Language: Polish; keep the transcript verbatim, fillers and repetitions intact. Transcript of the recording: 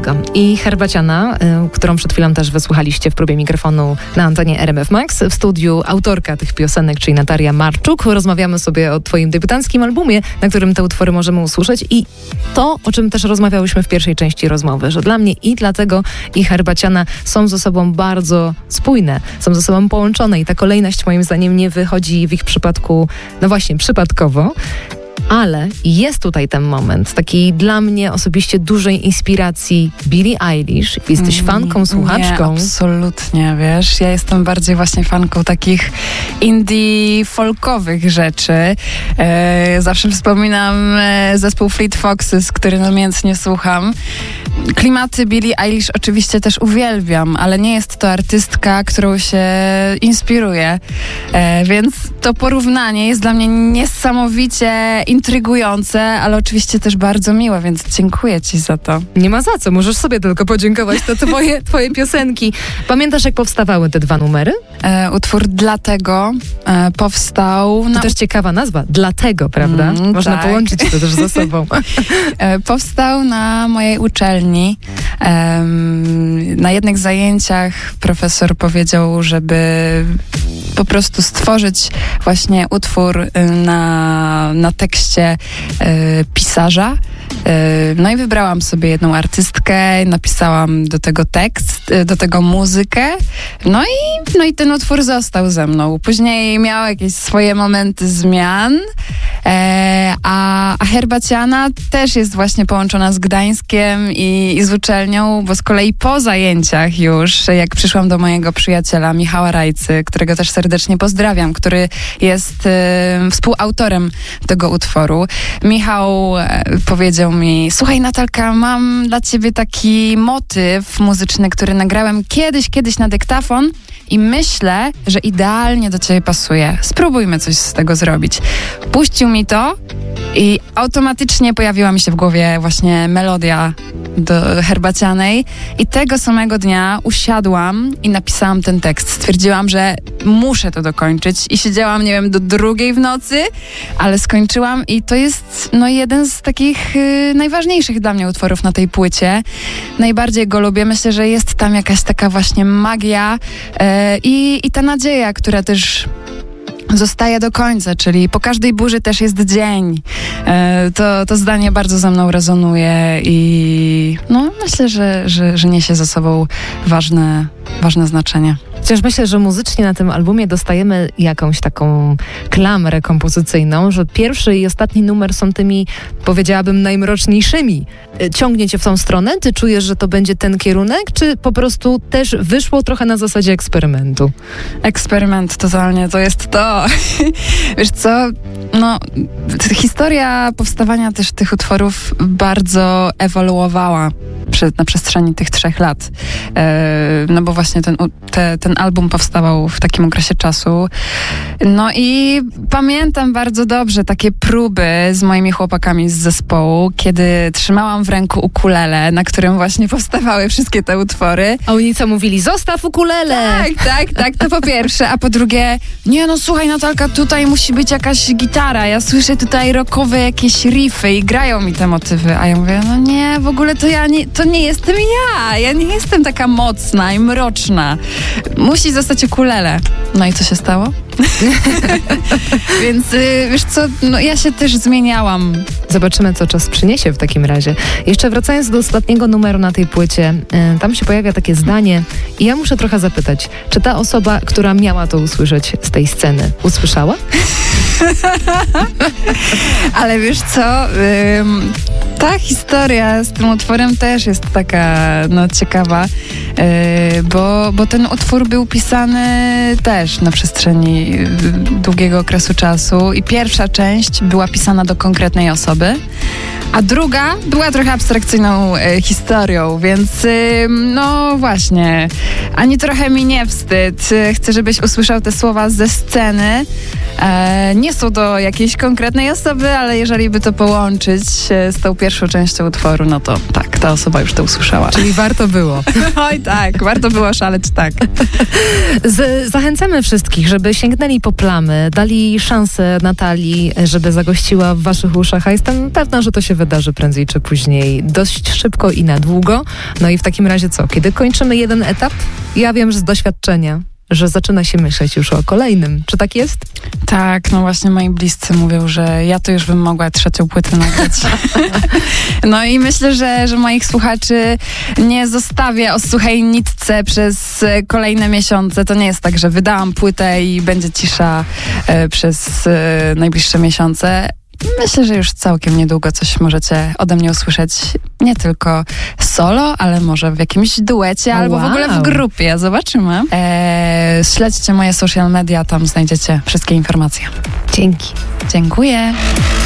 tego. I Herbaciana, y, którą przed chwilą też wysłuchaliście w próbie mikrofonu na antenie R M F Max. W studiu autorka tych piosenek, czyli Natalia Marczuk. Rozmawiamy sobie o twoim debiutanckim albumie, na którym te utwory możemy usłyszeć. I to, o czym też rozmawiałyśmy w pierwszej części rozmowy, że dla mnie i dlatego i Herbaciana są ze sobą bardzo spójne, są ze sobą połączone i ta kolejność moim zdaniem nie wychodzi w ich przypadku, no właśnie, przypadkowo. Ale jest tutaj ten moment takiej dla mnie osobiście dużej inspiracji Billie Eilish. Jesteś fanką, słuchaczką. Nie, absolutnie, wiesz. Ja jestem bardziej właśnie fanką takich indie folkowych rzeczy. E, zawsze wspominam e, zespół Fleet Foxes, który namiętnie słucham. Klimaty Billie Eilish oczywiście też uwielbiam, ale nie jest to artystka, którą się inspiruję. E, więc to porównanie jest dla mnie niesamowicie intrygujące, ale oczywiście też bardzo miłe, więc dziękuję ci za to. Nie ma za co, możesz sobie tylko podziękować. To twoje, twoje piosenki. Pamiętasz, jak powstawały te dwa numery? E, utwór Dlatego e, powstał... To na... też ciekawa nazwa. Dlatego, prawda? Mm, Można tak. połączyć to też ze sobą. e, powstał na mojej uczelni. E, na jednych zajęciach profesor powiedział, żeby po prostu stworzyć właśnie utwór na, na tekście e, pisarza. E, no i wybrałam sobie jedną artystkę, napisałam do tego tekst, e, do tego muzykę, no i, no i ten utwór został ze mną. Później miał jakieś swoje momenty zmian, e, a, a Herbaciana też jest właśnie połączona z Gdańskiem i, i z uczelnią, bo z kolei po zajęciach już, jak przyszłam do mojego przyjaciela Michała Rajcy, którego też serdecznie pozdrawiam, który jest e, współautorem tego utworu. Michał e, powiedział mi: słuchaj Natalka, mam dla ciebie taki motyw muzyczny, który nagrałem kiedyś, kiedyś na dyktafon i myślę, że idealnie do ciebie pasuje. Spróbujmy coś z tego zrobić. Puścił mi to i automatycznie pojawiła mi się w głowie właśnie melodia do Herbacianej i tego samego dnia usiadłam i napisałam ten tekst. Stwierdziłam, że muszę to dokończyć i siedziałam, nie wiem, do drugiej w nocy, ale skończyłam i to jest no jeden z takich y, najważniejszych dla mnie utworów na tej płycie. Najbardziej go lubię. Myślę, że jest tam jakaś taka właśnie magia y, i, i ta nadzieja, która też zostaje do końca, czyli po każdej burzy też jest dzień. E, to, to zdanie bardzo ze mną rezonuje i no, myślę, że, że, że niesie ze sobą ważne, ważne znaczenie. Chociaż myślę, że muzycznie na tym albumie dostajemy jakąś taką klamrę kompozycyjną, że pierwszy i ostatni numer są tymi, powiedziałabym, najmroczniejszymi. Ciągnie cię w tą stronę? Ty czujesz, że to będzie ten kierunek? Czy po prostu też wyszło trochę na zasadzie eksperymentu? Eksperyment totalnie, to jest to. Wiesz co, no historia powstawania też tych utworów bardzo ewoluowała przy, na przestrzeni tych trzech lat. E, no bo właśnie ten, te, ten album powstawał w takim okresie czasu. No i pamiętam bardzo dobrze takie próby z moimi chłopakami z zespołu, kiedy trzymałam w ręku ukulele, na którym właśnie powstawały wszystkie te utwory. A oni co mówili? Zostaw ukulele! Tak, tak, tak, to po pierwsze. A po drugie, nie no słuchaj Natalka, tutaj musi być jakaś gitara. Ja słyszę tutaj rockowe jakieś riffy i grają mi te motywy. A ja mówię, no nie, w ogóle to ja nie, to nie jestem ja. Ja nie jestem taka mocna i mroczna. Musi zostać ukulele. No i co się stało? Więc y, wiesz co, no ja się też zmieniałam. Zobaczymy, co czas przyniesie w takim razie. Jeszcze wracając do ostatniego numeru na tej płycie, y, tam się pojawia takie zdanie i ja muszę trochę zapytać, czy ta osoba, która miała to usłyszeć z tej sceny, usłyszała? Ale wiesz co, ym, ta historia z tym utworem też jest taka no, ciekawa, yy, bo, bo ten utwór był pisany też na przestrzeni długiego okresu czasu i pierwsza część była pisana do konkretnej osoby, a druga była trochę abstrakcyjną y, historią, więc y, no właśnie, ani trochę mi nie wstyd. Chcę, żebyś usłyszał te słowa ze sceny. E, nie są do jakiejś konkretnej osoby, ale jeżeli by to połączyć e, z tą pierwszą pierwszą częścią utworu, no to tak, ta osoba już to usłyszała. Czyli warto było. Oj tak, warto było szaleć, tak. Z, zachęcamy wszystkich, żeby sięgnęli po plamy, dali szansę Natalii, żeby zagościła w waszych uszach, a jestem pewna, że to się wydarzy prędzej czy później, dość szybko i na długo. No i w takim razie co? Kiedy kończymy jeden etap? Ja wiem, że z doświadczenia, że zaczyna się myśleć już o kolejnym. Czy tak jest? Tak, no właśnie moi bliscy mówią, że ja to już bym mogła trzecią płytę nagrać. No i myślę, że, że moich słuchaczy nie zostawię o suchej nitce przez kolejne miesiące. To nie jest tak, że wydałam płytę i będzie cisza e, przez e, najbliższe miesiące. Myślę, że już całkiem niedługo coś możecie ode mnie usłyszeć. Nie tylko solo, ale może w jakimś duecie, oh, albo wow. w ogóle w grupie. Zobaczymy. Eee, śledźcie moje social media, tam znajdziecie wszystkie informacje. Dzięki. Dziękuję.